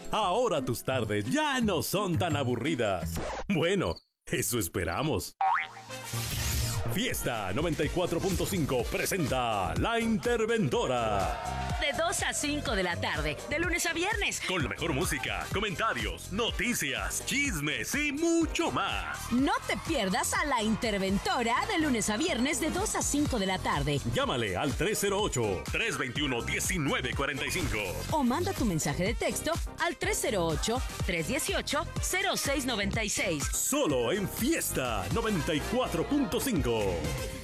Ahora tus tardes ya no son tan aburridas. Bueno, eso esperamos. Fiesta 94.5 presenta La Interventora. De 2 a 5 de la tarde, de lunes a viernes. Con la mejor música, comentarios, noticias, chismes y mucho más. No te pierdas a La Interventora de lunes a viernes de 2 a 5 de la tarde. Llámale al 308-321-1945. O manda tu mensaje de texto al 308-318-0696. Solo en Fiesta 94.5.